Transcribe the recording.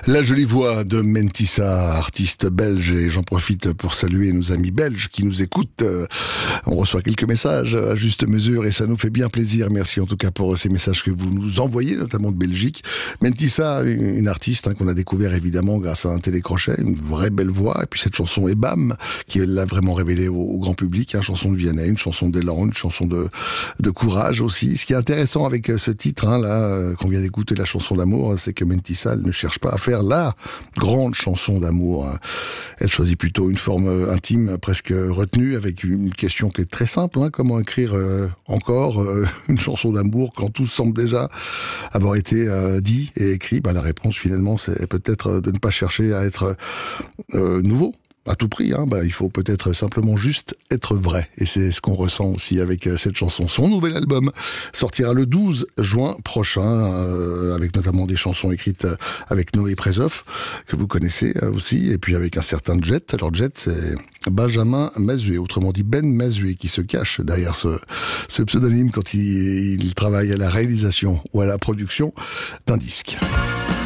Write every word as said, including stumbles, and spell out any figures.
La jolie voix de Mentissa, artiste belge, et j'en profite pour saluer nos amis belges qui nous écoutent. On reçoit quelques messages à juste mesure et ça nous fait bien plaisir. Merci en tout cas pour ces messages que vous nous envoyez, notamment de Belgique. Mentissa, une artiste hein, qu'on a découvert évidemment grâce à un télécrochet, une vraie belle voix. Et puis cette chanson Ebam, qui l'a vraiment révélée au, au grand public, une hein, chanson de Vianney, une chanson d'élan, une chanson de, de courage aussi. Ce qui est intéressant avec ce titre, hein, là, qu'on vient d'écouter, la chanson d'amour, c'est que Mentissa ne cherche pas à faire la grande chanson d'amour. Elle choisit plutôt une forme intime, presque retenue, avec une question qui est très simple. Hein, comment écrire euh, encore euh, une chanson d'amour quand tout semble déjà avoir été euh, dit et écrit? Ben, la réponse finalement, c'est peut-être de ne pas chercher à être euh, nouveau à tout prix, hein, bah, il faut peut-être simplement juste être vrai. Et c'est ce qu'on ressent aussi avec euh, cette chanson. Son nouvel album sortira le douze juin prochain, euh, avec notamment des chansons écrites euh, avec Noé Prezoff, que vous connaissez euh, aussi, et puis avec un certain Jet. Alors Jet, c'est Benjamin Mazué, autrement dit Ben Mazué, qui se cache derrière ce, ce pseudonyme quand il, il travaille à la réalisation ou à la production d'un disque.